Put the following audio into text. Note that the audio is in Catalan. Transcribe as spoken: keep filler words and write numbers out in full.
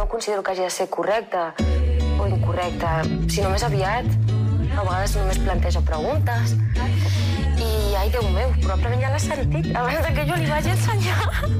no considero que hagi de ser correcta o incorrecta, sinó més aviat. A vegades només planteja preguntes. I, ai, Déu meu, probablement ja l'ha sentit abans que jo li vagi ensenyar.